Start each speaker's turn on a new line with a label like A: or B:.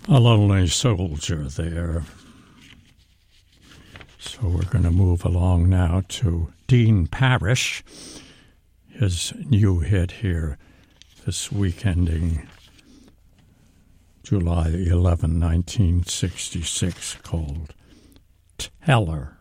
A: A Lonely Soldier there. So we're going to move along now to Dean Parrish. His new hit here this week ending July 11, 1966, called Teller.